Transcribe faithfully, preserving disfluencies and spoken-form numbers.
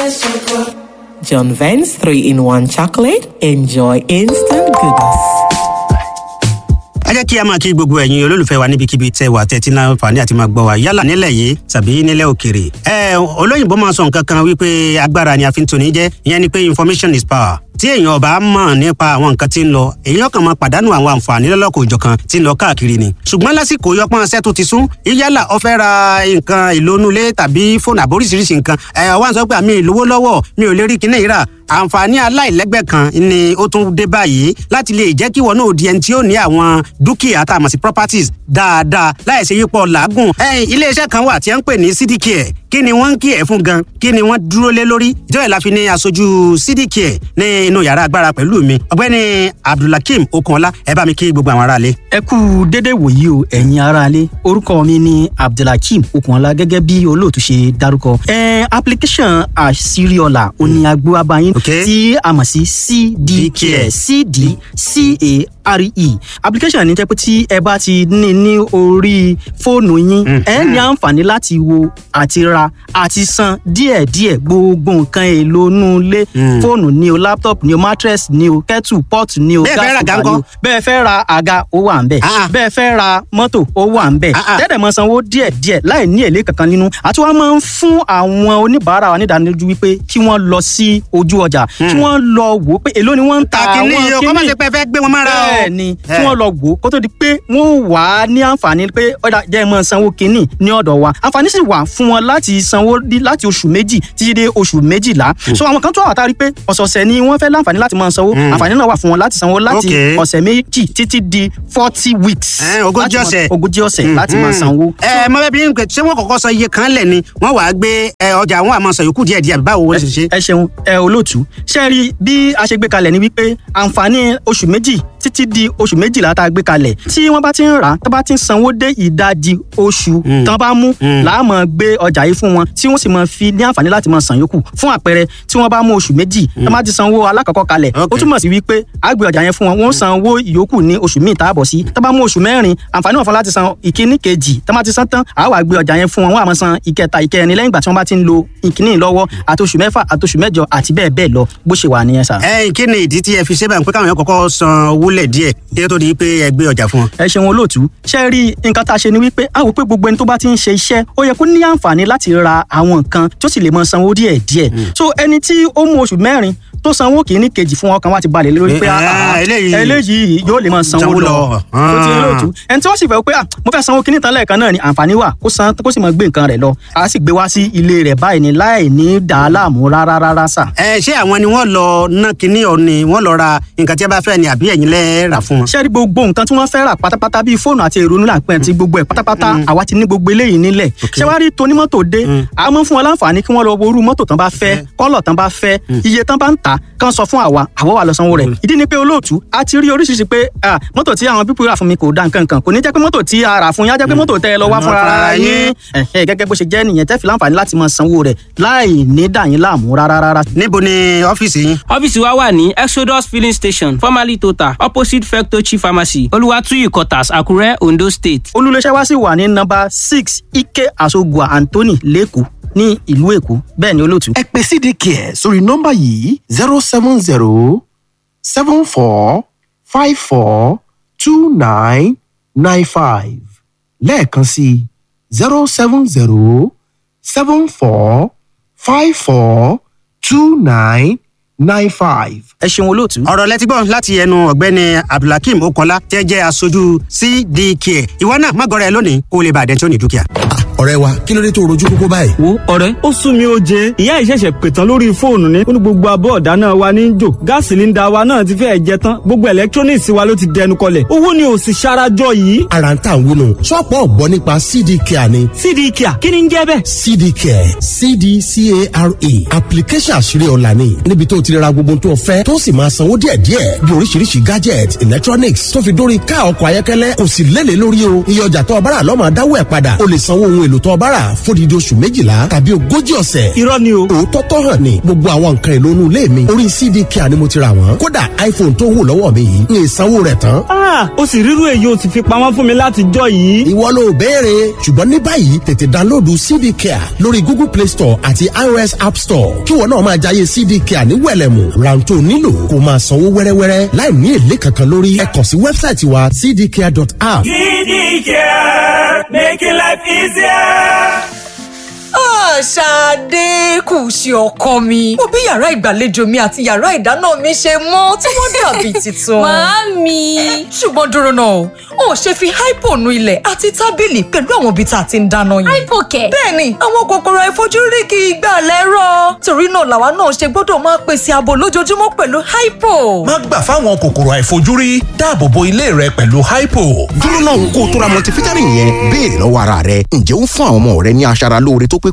Vance Choco. John Vance three in one chocolate. Enjoy instant goodness. ẹ jẹ́ kí a máa kí gbogbo ẹ̀yin olólùfẹ́ wa níbikíbi tẹ́ wà tẹ́tí náà fàní àti máa gbọ́ wa yálà nílẹ̀ yìí tàbí nílẹ̀ òkèrè. ẹ olóyìnbó máa sọ nǹkan kan wípé agbára ni a fi ń toni jẹ́ ìyẹn ni pé information is power. tí èèyàn ọba mọ̀ nípa àwọn nǹkan tí ń lọ èèyàn kan máa pàdánù àwọn àǹfààní lọ́lọ́kọ̀ òjọ̀kan tí ń lọ káàkiri ni. ṣùgbọ́n lásìkò yọpọ́n ṣẹ́ tó ti sún yálà ó fẹ́ ra nǹkan ìlónúlé tàbí fóònù àbóríṣiríṣi nǹkan ẹ̀ wá ń sọ pé àmì ìlówó lọ́wọ́ mi ò lè rí kinní ìrà àǹfààní aláìlẹ́gbẹ́ kan ni ó tún dé báyìí láti lè jẹ́ kí wọn náà di ẹni tí ó ní àwọn dúkìá tá a mọ̀ sí properties dáadáa láìsí yípo làágùn. iléeṣẹ́ kan wà tí a ń pè ní cdcare kí ni wọ́n ń kí ẹ̀ fún gan kí ni wọ́n dúró lé lórí ìjọba ìlàfi ní aṣojú cdcare ní inú yàrá agbára pẹ̀lú mi ọ̀gbẹ́ni abdulhakeem okunọlá ẹ bá mi kí gbogbo àwọn aráalé. ẹ kú dédé wòyí o ẹ̀yin aráalé orúkọ mi ni abdulhakeem okunọlá gẹ́gẹ́ bí olóòtú ṣe dárúkọ. ẹ application àṣírí ọ̀la òní agbó abayín tí a mọ̀ sí cdcare cdcare application ní jẹ́ pé tí ẹ bá ti ní ní orí fóònù yín ẹ ní àǹfààní láti wo àti ra àti san díẹ̀díẹ̀ gbogbo nǹkan èlò inú ilé fóònù ni o laptop ni o mattress ni o kettle pot ni o gas cooker ni o bẹ́ẹ̀ fẹ́ ra àga ó wà ńbẹ̀ bẹ́ẹ̀ fẹ́ ra mọ́tò ó wà ńbẹ̀ tẹ́lẹ̀ mọ́ sanwó díẹ̀díẹ̀ láì ní èlé kankan nínú àti wọ́n máa ń fún àwọn oníbàárà wa nídánilójú wípé kí wọ́n lọ sí ojú ọjà kí wọ́n lọ wò ó pé èló ni wọ́n ń ta àwọn kíní yìí kọ́ máa ṣe pé ẹ fẹ́ gbé wọn mára o. bẹ́ẹ̀ ni kí wọ́n lọ wò ó kó tó di pé wọ́n wà á ní àǹfààní pé ọ̀dà jẹ́ mọ́ sanwó kíní ní ọ̀dọ̀ wa àǹfààní sì wà fún wọn láti sanwó láti oṣù méjì títí dé oṣù méjìlá so àwọn kan tó wà tá a rí pé ọ̀sọ̀ọ̀sẹ̀ ni wọ́n fẹ́ láǹfààní láti máa sanwó àǹfààní náà wà fún wọn láti sanwó láti ọ̀sẹ̀ méjì títí di forty weeks ogójì ọ̀sẹ̀ ogójì ọ̀sẹ̀ láti máa sanwó. ẹ mọ bẹẹ bí n pẹ ṣé wọn kọ́kọ́ sọ iye kan lẹ ni wọn wàá gbé ọjà wọn àmọ́ sọ yòókù díẹ̀ díẹ̀ báwo wọn ṣe ṣe. ẹ ṣeun ẹ olóòtú ṣe rí bí a ṣe gbé kalẹ̀ ni wípé àǹfààní oṣù méjì títí di oṣù méjìlá tá a gbé kalẹ̀ tí wọ́n bá ti ń rà tó bá ti ń sanwó dé ìdajì oṣù tán bá mú làá máa gbé ọjà yìí fún wọn tí wọ́n sì máa fi ní àǹfààní láti máa san yòókù fún àpẹẹrẹ tí wọ́n bá mú oṣù méjì tó bá ti sanwó alákọ̀ọ́kọ́ kalẹ̀ ó túmọ̀ sí wípé a gbé ọjà yẹn fún wọn wọ́n san owó ìyókù ní oṣù míì tá a bọ̀ sí tó bá mú oṣù mẹ́rin àǹfààní wọn fún láti san ìkíní kejì tó bá ti san tán àá wá gbé ọjà yẹn fún wọn wọ́n á máa san ìkẹta ìkẹrin lẹ́yìn ìgbà tí wọ́n bá ti ń lo ìkíní lọ́wọ́ àti oṣù mẹ́fà àti oṣù mẹ́jọ àti bẹ́ẹ̀ bẹ́ẹ̀ lọ bó ṣe wà nìyẹn sà. ẹ kí ni ìdí tí ẹ fi ṣe báyìí pé káwọn yẹn kọ́kọ́ san owó lẹ̀ díẹ̀ kí ló tó di pé ẹ gbé ọjà fún wọn. ẹ ṣeun olóòtú ṣe rí nǹkan tá a ṣe ni wípé a wò pé gbogbo ẹni tó bá ti ń ṣe iṣẹ́ ó yẹ kó ní àǹfààní láti ra àwọn nǹkan tó sì lè máa sanwó díẹ̀ díẹ̀ so ẹni tí ó mú oṣù mẹ́rin tó sanwó kìíní kejì fún ọkàn wa ti balẹ̀ lórí pé eléyìí yóò lè máa sanwó lọ tó ti olóòtú ẹni tí wọ́n sì fẹ́ pé mo fẹ́ sanwó kìíní tán lẹ́ẹ̀kan náà ni àǹfààní wà kó san kó sì máa gbé nǹkan rẹ̀ lọ a sì gbé wá sí ilé rẹ̀ báyìí ni láì ní dàá láàmú rárá rárá sà. ẹ ṣé àwọn ni wọ́n lọ ná kinní ọ ni wọ́n lọ ra nǹkan tí a bá fẹ́ ni àbí ẹ̀yin lẹ rà fún wọn. ṣé rí gbogbo nǹkan tí wọ́n fẹ́ rà pátápátá bíi fóònù àti èrò nílà pẹ́ ti gbogbo ẹ̀ pátápátá àwa ti ní gbogbo eléyìí nílẹ̀ ṣé wàá rí tonímọ́tò dé a mọ̀ fún wọn láǹfààní kí wọ́n lọ wo irú mọ́tò tán bá fẹ́ kọ́lọ̀ tán bá fẹ́ iye tán bá ń tà kán sọ fún àwa àwọ̀ wà lọ sanwó rẹ̀ ìdí ni pé olóòtú a ti rí oríṣiríṣi pé mọ́tò tí àwọn pípọ̀ rà fún mi kò dá nǹkan kan kò ní jẹ́ pé mọ́tò tí a rà fún yín á jẹ́ pé mọ́tò tẹ́ ẹ lọ wá fúnra ara yín gẹ́gẹ́ bó ṣe jẹ́ nìyẹn tẹ́ fi láǹfààní láti máa sanwó rẹ̀ láì ní dà yín láàmú rárá. níbo ni ọ́fíìsì yín. ọ́fíìsì wa wà ní exodus filling station formerly total opposite fectochi pharmacy olùwàtúyì quarters àkúrẹ́ ondo state. olùléṣẹ́ wa sì wà ní nọ́mbà six ike asogua anthony lẹ́kọ̀ọ́ ní ìlú èkó bẹ́ẹ̀ ni olóòtú. ẹ pè cdcare sórí nọ́mbà yìí zero seven zero seven four five four two nine nine five lẹ́ẹ̀kan sí zero seven zero seven four five four two nine nine five. ẹ ṣeun olóòtú. ọ̀rọ̀ lẹ́tí gbọ́ láti ẹnu ọ̀gbẹ́ni abdulhakeem okunọlá tẹ́ jẹ́ aṣojú cdcare ìwọ náà má gọrẹ lónìí kó o lè bàdẹ́ tí ó ní dúkìá. ọ̀rẹ́ wa kí ló dé tó rojú kókó báyìí. wo ọ̀rẹ́ ó sún mi ó jẹ ìyá ìṣẹ̀ṣẹ̀ pètàn lórí fóònù ní ó ní gbogbo abọ́ ọ̀dáná wa ní jò gáàsì sílíńdà wa náà ti fẹ́ẹ̀ jẹ tán gbogbo electronics wa ló ti dẹnu kọlẹ̀ owó ni ò sì ṣarajọ yìí. ara ń tà ń wúnu ṣọ́ọ̀pù ọ̀gbọ́n nípa cdcare ni. cdcare kí ni ń jẹ́ bẹ́ẹ̀. cdcare cdcare application àṣírí ọ̀la ni níbi tó ti ra gbogbo tó fẹ́ tó sì máa sanwó díẹ̀díẹ̀ bí oríṣiríṣi gadget electronics tó fi dórí ká ọkọ̀ ayọ́kẹ́lẹ́ kò sì lélẹ̀ lórí o iye ọjà tó ọbára lọ́mọ dáwọ́ ẹ̀ padà o lè sanwó ohun èlò èlò tó bá rà fódìdí oṣù méjìlá tàbí ogójì ọ̀sẹ̀. irọ́ ni o. òótọ́ tó hàn ní gbogbo àwọn nǹkan èlò inú ilé mi orí C D Care ni mo ti rà wọ́n. kódà iPhone tó wù lọ́wọ́ mi yìí ní ìsanwó rẹ̀ tán. ah o sì rírú èyí o sì fi pamọ́ fún mi láti jọ yìí. ìwọ ló béèrè ṣùgbọ́n ní báyìí tètè dánlóòdù C D Care lórí Google Play Store àti iOS App Store kí wọn náà máa jayé C D Care ní wẹ̀lẹ̀mù rántó nílò kó máa sanwó wẹ́rẹ́wẹ́rẹ́ láì ní èlé kankan lórí. ẹ kàn sí wẹ́bsáìtì wa c d care dot app. C D Care, making life easier. Ṣadé kù sí ọkọ mi. Mo bí yàrá ìgbàlejò mi àti yàrá ìdáná mi ṣe mọ́ tí wọ́n dàbí tuntun. Màámi. Ṣùgbọ́n dúró náà, o ò ṣe fi hypo nu ilẹ̀ àti tábìlì pẹ̀lú àwọn ibi tá a ti ń dáná yẹn. Hypo kẹ̀. Bẹ́ẹ̀ni, àwọn kòkòrò àìfojúrí kì í gbà lẹ́rọ̀. Torí náà làwa náà ṣe gbọ́dọ̀ máa pèsè ààbò lójoojúmọ́ pẹ̀lú hypo. Má gbà fáwọn kòkòrò àìfojúrí, dáàbò bo ilé rẹ pẹ̀lú hypo. Dúró náà kó o tó ra multivitamin yẹn béèrè lọ́wọ́ ara rẹ ǹjẹ́ ó ń fún àwọn ọmọ rẹ ní aṣaralóore tó pé